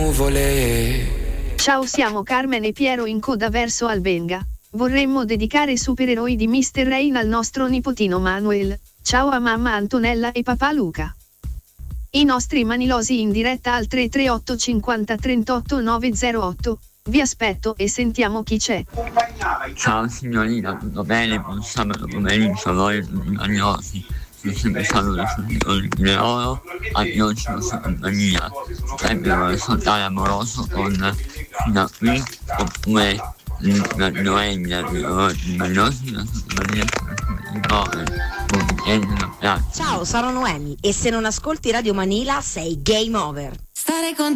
nuvole. Ciao, siamo Carmen e Piero in coda verso Albenga. Vorremmo dedicare i supereroi di Mr. Rain al nostro nipotino Manuel. Ciao a mamma Antonella e papà Luca. I nostri manilosi in diretta al 338 50 38 908. Vi aspetto e sentiamo chi c'è. Ciao signorina, tutto bene? Buon sabato pomeriggio, voi manilosi. Sono sempre stato le oro, a oggi nostra compagnia. Potrebbero risultare amoroso con fino a qui, oppure la Noemia di manilosi, la sua compagnia. Ciao, sono Noemi e se non ascolti Radio Manila sei game over. Stare con